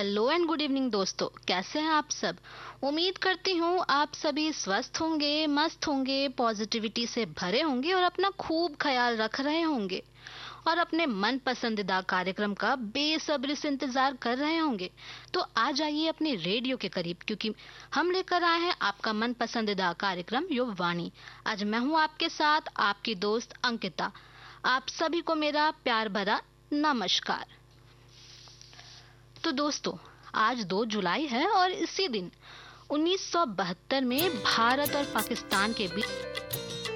Hello and good evening दोस्तों, कैसे हैं आप सब। उम्मीद करती हूँ आप सभी स्वस्थ होंगे, मस्त होंगे, पॉजिटिविटी से भरे होंगे और अपना खूब ख्याल रख रहे होंगे और अपने मन पसंदीदा कार्यक्रम का बेसब्री से इंतजार कर रहे होंगे। तो आ जाइए अपने रेडियो के करीब, क्योंकि हम लेकर आए हैं आपका मन पसंदीदा कार्यक्रम युववाणी। आज मैं हूँ आपके साथ आपकी दोस्त अंकिता। आप सभी को मेरा प्यार भरा नमस्कार। तो दोस्तों, आज 2 जुलाई है और इसी दिन 1972 में भारत और पाकिस्तान के बीच